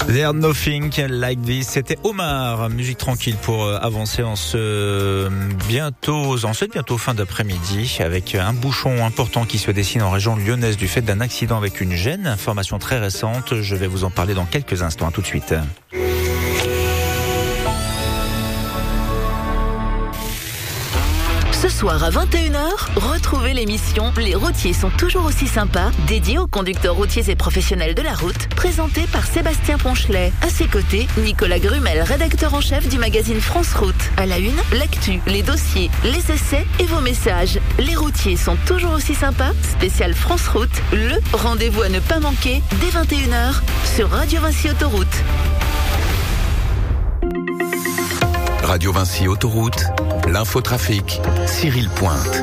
There's nothing like this. C'était Omar, musique tranquille pour avancer en cette bientôt fin d'après-midi, avec un bouchon important qui se dessine en région lyonnaise du fait d'un accident avec une gêne. Information très récente, je vais vous en parler dans quelques instants. À tout de suite. Ce soir à 21h, retrouvez l'émission Les routiers sont toujours aussi sympas, dédiée aux conducteurs routiers et professionnels de la route, présentée par Sébastien Ponchelet. À ses côtés, Nicolas Grumel, rédacteur en chef du magazine France Route. À la une, l'actu, les dossiers, les essais et vos messages. Les routiers sont toujours aussi sympas, spécial France Route, le rendez-vous à ne pas manquer dès 21h sur Radio Vinci Autoroute. Radio Vinci Autoroute, l'infotrafic, Cyril Pointe.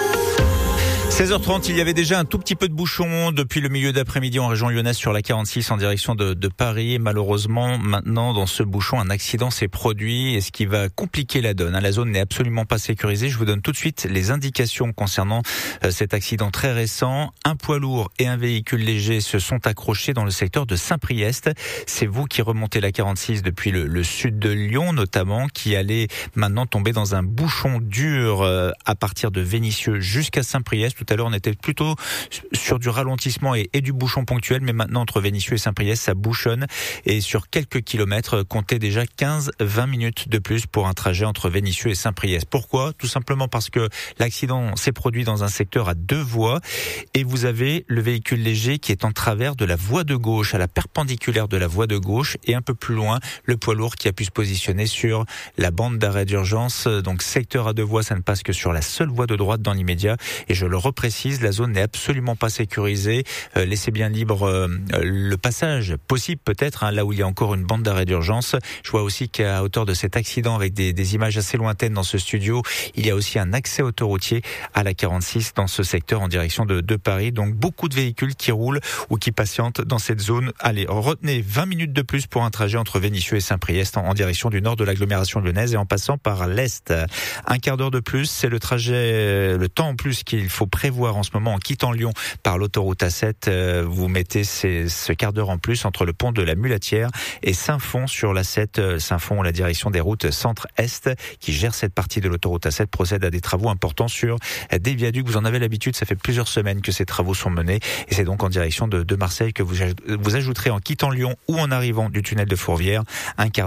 16h30, il y avait déjà un tout petit peu de bouchon depuis le milieu d'après-midi en région lyonnaise sur la 46 en direction de Paris. Et malheureusement, maintenant, dans ce bouchon, un accident s'est produit et ce qui va compliquer la donne. La zone n'est absolument pas sécurisée. Je vous donne tout de suite les indications concernant cet accident très récent. Un poids lourd et un véhicule léger se sont accrochés dans le secteur de Saint-Priest. C'est vous qui remontez la 46 depuis le sud de Lyon, notamment, qui allez maintenant tomber dans un bouchon dur à partir de Vénissieux jusqu'à Saint-Priest. Tout à l'heure, on était plutôt sur du ralentissement et du bouchon ponctuel, mais maintenant, entre Vénissieux et Saint-Priest, ça bouchonne. Et sur quelques kilomètres, comptez déjà 15-20 minutes de plus pour un trajet entre Vénissieux et Saint-Priest. Pourquoi ? Tout simplement parce que l'accident s'est produit dans un secteur à 2 voies et vous avez le véhicule léger qui est en travers de la voie de gauche, à la perpendiculaire de la voie de gauche, et un peu plus loin, le poids lourd qui a pu se positionner sur la bande d'arrêt d'urgence. Donc, secteur à 2 voies, ça ne passe que sur la seule voie de droite dans l'immédiat. Et je le reprécise, la zone n'est absolument pas sécurisée. Laissez bien libre le passage possible peut-être, là où il y a encore une bande d'arrêt d'urgence. Je vois aussi qu'à hauteur de cet accident, avec des images assez lointaines dans ce studio, il y a aussi un accès autoroutier à la 46 dans ce secteur en direction de Paris. Donc beaucoup de véhicules qui roulent ou qui patientent dans cette zone. Allez, retenez 20 minutes de plus pour un trajet entre Vénissieux et Saint-Priest en direction du nord de l'agglomération lyonnaise et en passant par l'est. Un quart d'heure de plus, c'est le trajet, le temps en plus qu'il faut prévoir en ce moment en quittant Lyon par l'autoroute A7. Vous mettez ce quart d'heure en plus entre le pont de la Mulatière et Saint-Fond sur l'A7. Saint-Fond, la direction des routes centre-est qui gère cette partie de l'autoroute A7, procède à des travaux importants sur des viaducs. Vous en avez l'habitude, ça fait plusieurs semaines que ces travaux sont menés et c'est donc en direction de Marseille que vous ajouterez en quittant Lyon ou en arrivant du tunnel de Fourvière un quart